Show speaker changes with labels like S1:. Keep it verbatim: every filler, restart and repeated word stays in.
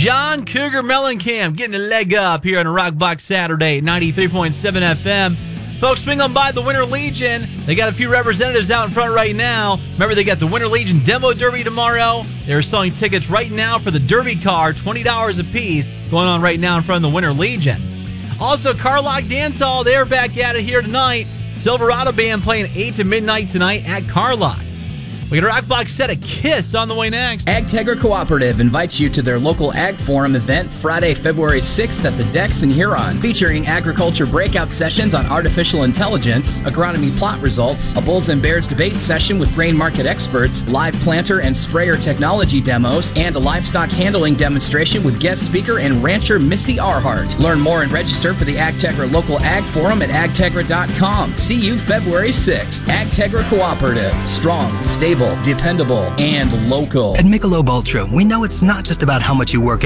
S1: John Cougar Mellencamp getting a leg up here on a Rockbox Saturday, ninety-three point seven F M. Folks, swing on by the Winter Legion. They got a few representatives out in front right now. Remember, they got the Winter Legion Demo Derby tomorrow. They're selling tickets right now for the Derby car, twenty dollars a piece, going on right now in front of the Winter Legion. Also, Carlock Dance Hall, they're back at it here tonight. Silverado Band playing eight to midnight tonight at Carlock. We got a Rockbox set of Kiss on the way next.
S2: AgTegra Cooperative invites you to their local Ag Forum event Friday, February sixth at the Decks in Huron, featuring agriculture breakout sessions on artificial intelligence, agronomy plot results, a Bulls and Bears debate session with grain market experts, live planter and sprayer technology demos, and a livestock handling demonstration with guest speaker and rancher Missy Arhart. Learn more and register for the AgTegra local Ag Forum at agtegra dot com. See you February sixth. AgTegra Cooperative. Strong, stable, dependable, and local.
S3: At Michelob Ultra, we know it's not just about how much you work